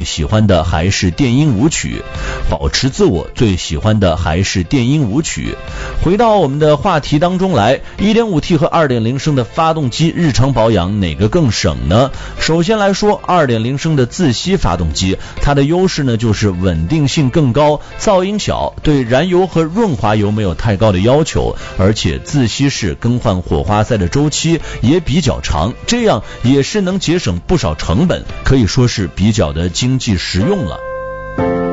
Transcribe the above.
喜欢的还是电音舞曲，保持自我最喜欢的还是电音舞曲。回到我们的话题当中来， 1.5T 和 2.0 升的发动机日常保养哪个更省呢？首先来说 2.0 升的自吸发动机，它的优势呢就是稳定性更高，噪音小，对燃油和润滑油没有太高的要求，而且自吸式更换火花塞的周期也比较长，这样也是能节省不少成本，可以说是比较的经济实用了。